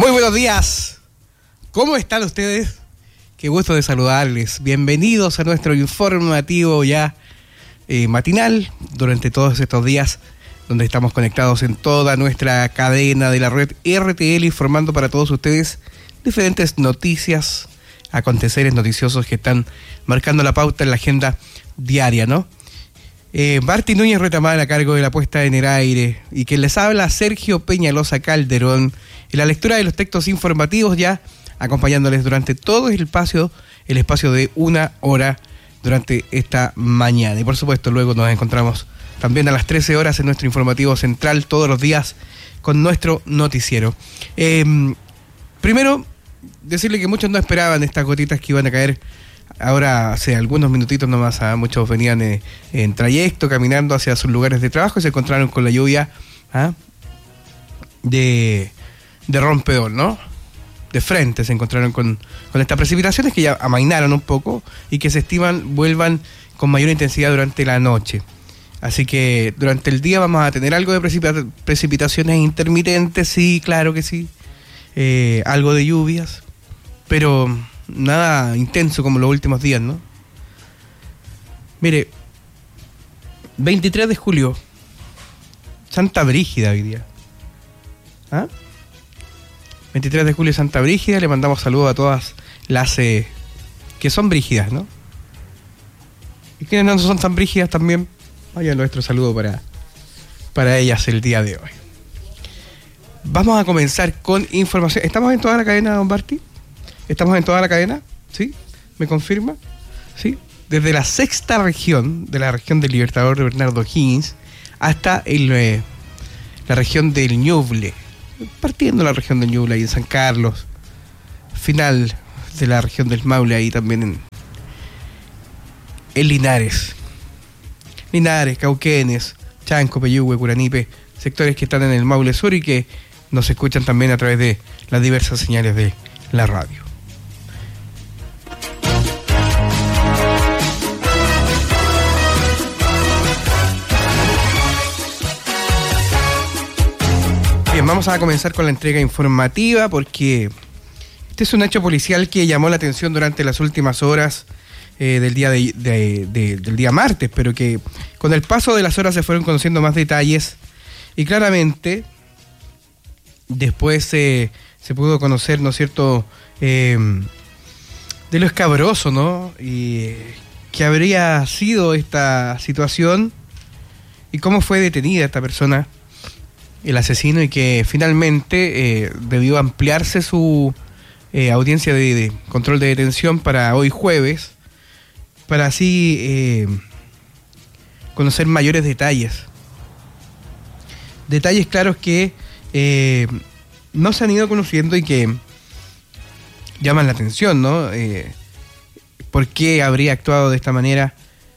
Muy buenos días. ¿Cómo están ustedes? Qué gusto de saludarles. Bienvenidos a nuestro informativo ya matinal durante todos estos días donde estamos conectados en toda nuestra cadena de la red RTL, informando para todos ustedes diferentes noticias, aconteceres noticiosos que están marcando la pauta en la agenda diaria, ¿no? Martín Núñez Retamán a cargo de la puesta en el aire y quien les habla, Sergio Peñalosa Calderón, en la lectura de los textos informativos, ya acompañándoles durante todo el espacio de una hora durante esta mañana. Y por supuesto luego nos encontramos también a las 13 horas en nuestro informativo central todos los días con nuestro noticiero. Primero, decirle que muchos no esperaban estas gotitas que iban a caer ahora hace algunos minutitos nomás. Muchos venían en trayecto, caminando hacia sus lugares de trabajo y se encontraron con la lluvia de rompedor, ¿no? De frente se encontraron con estas precipitaciones que ya amainaron un poco y que se estiman vuelvan con mayor intensidad durante la noche. Así que durante el día vamos a tener algo de precipitaciones intermitentes, sí, claro que sí. Algo de lluvias, pero nada intenso como los últimos días, ¿no? Mire, 23 de julio, Santa Brígida hoy día. 23 de julio, Santa Brígida. Le mandamos saludos a todas las que son brígidas, ¿no? Y quienes no son tan brígidas también, vaya nuestro saludo para ellas el día de hoy. Vamos a comenzar con información. ¿Estamos en toda la cadena, don Barty? ¿Estamos en toda la cadena? ¿Sí? ¿Me confirma? ¿Sí? Desde la sexta región, de la región del Libertador de Bernardo Higgins, hasta la región del Ñuble. Partiendo la región del Ñuble, ahí en San Carlos. Final de la región del Maule, ahí también en Linares. Linares, Cauquenes, Chanco, Peyúgue, Curanipe, sectores que están en el Maule Sur y que nos escuchan también a través de las diversas señales de la radio. Bien, vamos a comenzar con la entrega informativa porque este es un hecho policial que llamó la atención durante las últimas horas del día martes, pero que con el paso de las horas se fueron conociendo más detalles y claramente después se pudo conocer, ¿no es cierto?, de lo escabroso, ¿no?, y que habría sido esta situación y cómo fue detenida esta persona, el asesino, y que finalmente debió ampliarse su audiencia de control de detención para hoy jueves, para así conocer mayores detalles. Detalles claros que no se han ido conociendo y que llaman la atención, ¿no? ¿Por qué habría actuado de esta manera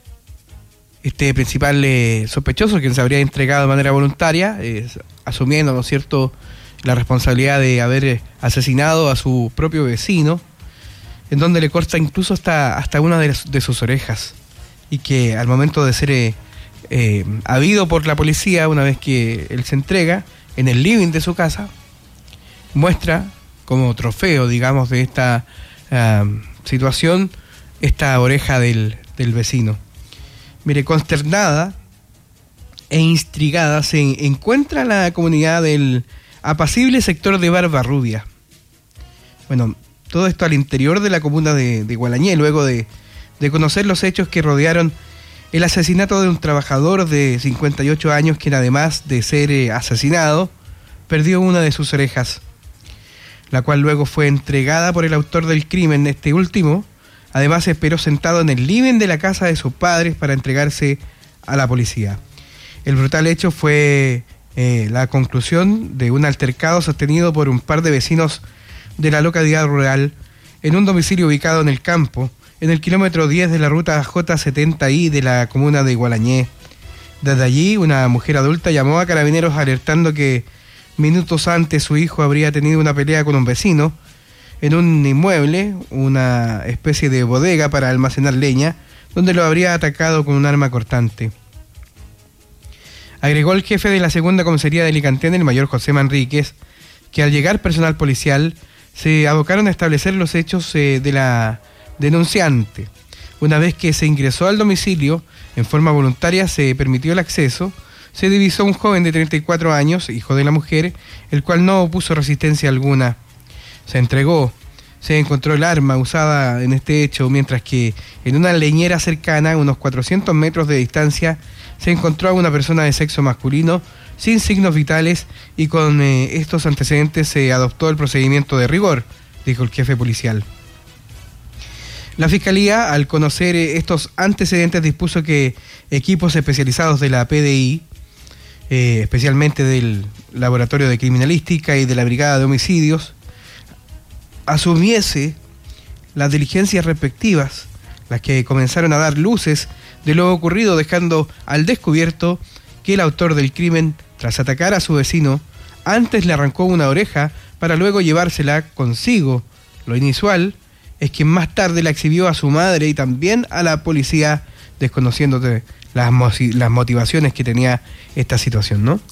este principal sospechoso, quien se habría entregado de manera voluntaria, asumiendo, ¿no es cierto?, la responsabilidad de haber asesinado a su propio vecino, en donde le corta incluso hasta una de sus orejas, y que al momento de ser habido por la policía, una vez que él se entrega en el living de su casa, muestra como trofeo, digamos, de esta situación, esta oreja del vecino. Mire, consternada e intrigada se encuentra la comunidad del apacible sector de Barbarrubia. Bueno, todo esto al interior de la comuna de Gualañé, luego de conocer los hechos que rodearon el asesinato de un trabajador de 58 años, quien además de ser asesinado, perdió una de sus orejas, la cual luego fue entregada por el autor del crimen. Este último, además, esperó sentado en el living de la casa de sus padres para entregarse a la policía. El brutal hecho fue la conclusión de un altercado sostenido por un par de vecinos de la localidad rural en un domicilio ubicado en el campo, en el kilómetro 10 de la ruta J70I de la comuna de Gualañé. Desde allí, una mujer adulta llamó a Carabineros alertando que minutos antes su hijo habría tenido una pelea con un vecino en un inmueble, una especie de bodega para almacenar leña, donde lo habría atacado con un arma cortante. Agregó el jefe de la segunda comisaría de Alicantén, el mayor José Manríquez, que al llegar personal policial se abocaron a establecer los hechos de la denunciante. Una vez que se ingresó al domicilio, en forma voluntaria se permitió el acceso, se divisó un joven de 34 años, hijo de la mujer, el cual no opuso resistencia alguna. Se entregó. Se encontró el arma usada en este hecho, mientras que en una leñera cercana, a unos 400 metros de distancia, se encontró a una persona de sexo masculino sin signos vitales y con estos antecedentes se adoptó el procedimiento de rigor, dijo el jefe policial. La Fiscalía, al conocer estos antecedentes, dispuso que equipos especializados de la PDI, especialmente del Laboratorio de Criminalística y de la Brigada de Homicidios, asumiese las diligencias respectivas, las que comenzaron a dar luces de lo ocurrido, dejando al descubierto que el autor del crimen, tras atacar a su vecino, antes le arrancó una oreja para luego llevársela consigo. Lo inusual es que más tarde la exhibió a su madre y también a la policía, desconociendo las motivaciones que tenía esta situación, ¿no?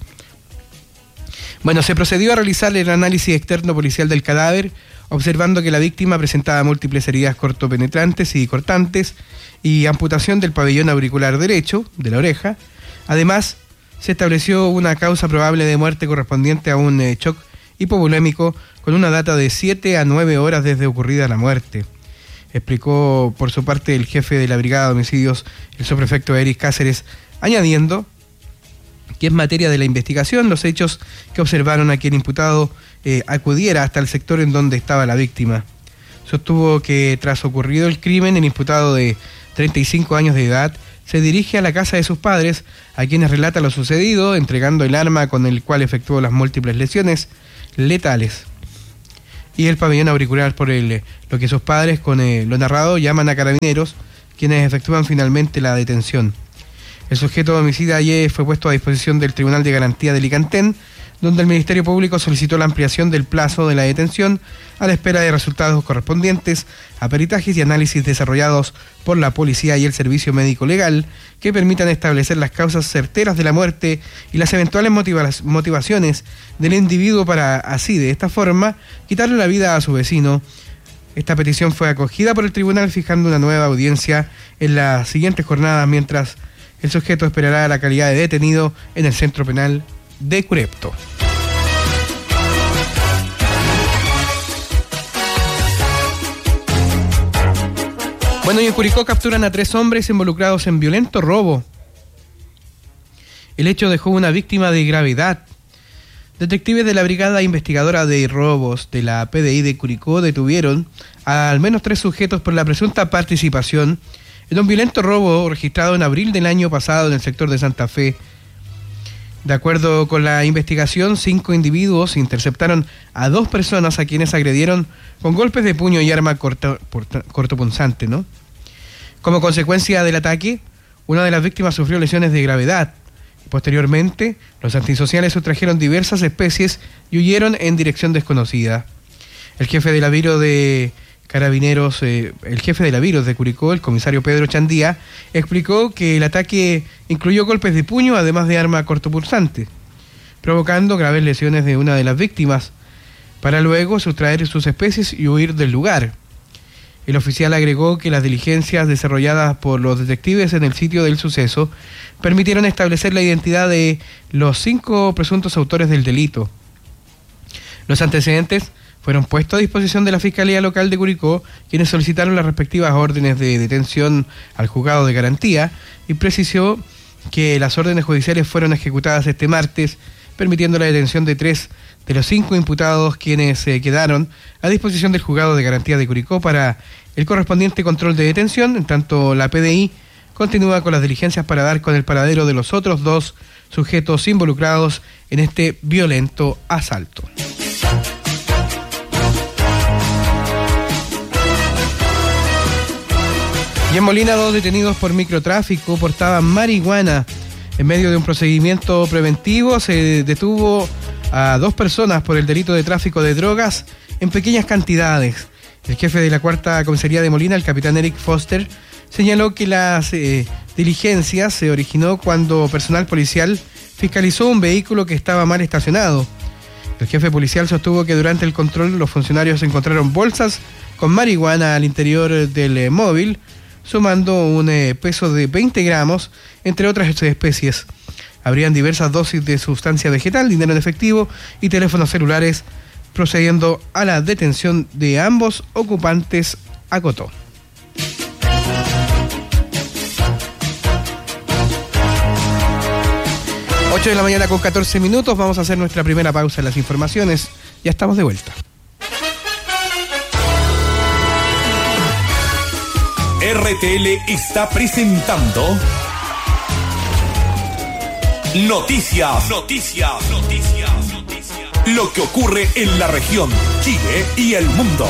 Bueno, se procedió a realizar el análisis externo policial del cadáver, observando que la víctima presentaba múltiples heridas cortopenetrantes y cortantes y amputación del pabellón auricular derecho, de la oreja. Además, se estableció una causa probable de muerte correspondiente a un shock hipovolémico con una data de 7 a 9 horas desde ocurrida la muerte. Explicó por su parte el jefe de la Brigada de Homicidios, el subprefecto Eric Cáceres, añadiendo que es materia de la investigación los hechos que observaron a que el imputado acudiera hasta el sector en donde estaba la víctima. Sostuvo que tras ocurrido el crimen, el imputado de 35 años de edad se dirige a la casa de sus padres, a quienes relata lo sucedido, entregando el arma con el cual efectuó las múltiples lesiones letales y el pabellón auricular por lo que sus padres, con lo narrado, llaman a carabineros, quienes efectúan finalmente la detención. El sujeto homicida ayer fue puesto a disposición del Tribunal de Garantía de Licantén, donde el Ministerio Público solicitó la ampliación del plazo de la detención a la espera de resultados correspondientes a peritajes y análisis desarrollados por la policía y el Servicio Médico Legal que permitan establecer las causas certeras de la muerte y las eventuales motivaciones del individuo para así, de esta forma, quitarle la vida a su vecino. Esta petición fue acogida por el tribunal, fijando una nueva audiencia en las siguientes jornadas, mientras el sujeto esperará la calidad de detenido en el centro penal de Curepto. Bueno, y en Curicó capturan a 3 hombres involucrados en violento robo. El hecho dejó una víctima de gravedad. Detectives de la Brigada Investigadora de Robos de la PDI de Curicó detuvieron a al menos 3 sujetos por la presunta participación en un violento robo registrado en abril del año pasado en el sector de Santa Fe. De acuerdo con la investigación, 5 individuos interceptaron a 2 personas a quienes agredieron con golpes de puño y arma cortopunzante, ¿no? Como consecuencia del ataque, una de las víctimas sufrió lesiones de gravedad. Posteriormente, los antisociales sustrajeron diversas especies y huyeron en dirección desconocida. El jefe de la Biro de Carabineros, el jefe de la Biro de Curicó, el comisario Pedro Chandía, explicó que el ataque incluyó golpes de puño, además de arma cortopunzante, provocando graves lesiones de una de las víctimas, para luego sustraer sus especies y huir del lugar. El oficial agregó que las diligencias desarrolladas por los detectives en el sitio del suceso permitieron establecer la identidad de los 5 presuntos autores del delito. Los antecedentes fueron puestos a disposición de la Fiscalía Local de Curicó, quienes solicitaron las respectivas órdenes de detención al juzgado de garantía, y precisó que las órdenes judiciales fueron ejecutadas este martes, permitiendo la detención de 3 de los 5 imputados, quienes quedaron a disposición del juzgado de garantía de Curicó para el correspondiente control de detención. En tanto, la PDI continúa con las diligencias para dar con el paradero de los otros 2 sujetos involucrados en este violento asalto. Y en Molina, 2 detenidos por microtráfico portaban marihuana. En medio de un procedimiento preventivo se detuvo a 2 personas por el delito de tráfico de drogas en pequeñas cantidades. El jefe de la 4ª Comisaría de Molina, el capitán Eric Foster, señaló que las diligencias se originó cuando personal policial fiscalizó un vehículo que estaba mal estacionado. El jefe policial sostuvo que durante el control los funcionarios encontraron bolsas con marihuana al interior del móvil, sumando un peso de 20 gramos, entre otras especies. Habrían diversas dosis de sustancia vegetal, dinero en efectivo y teléfonos celulares, procediendo a la detención de ambos ocupantes, acotó. 8 de la mañana con 14 minutos, vamos a hacer nuestra primera pausa en las informaciones. Ya estamos de vuelta. RTL está presentando Noticias. Lo que ocurre en la región, Chile y el mundo.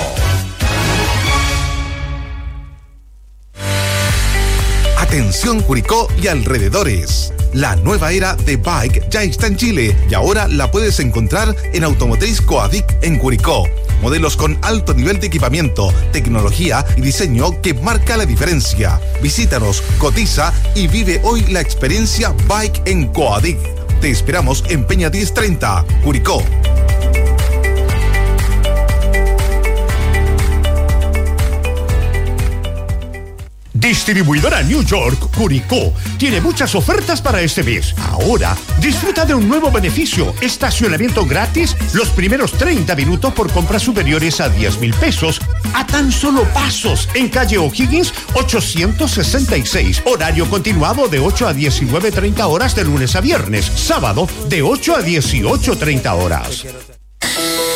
Atención Curicó y alrededores. La nueva era de Bike ya está en Chile y ahora la puedes encontrar en Automotriz Coadic en Curicó. Modelos con alto nivel de equipamiento, tecnología y diseño que marca la diferencia. Visítanos, cotiza y vive hoy la experiencia Bike en Coadic. Te esperamos en Peña 1030, Curicó. Distribuidora New York, Curicó, tiene muchas ofertas para este mes. Ahora, disfruta de un nuevo beneficio, estacionamiento gratis los primeros 30 minutos por compras superiores a 10,000 pesos, a tan solo pasos, en calle O'Higgins 866, horario continuado de 8 a 19:30 horas de lunes a viernes, sábado de 8 a 18:30 horas.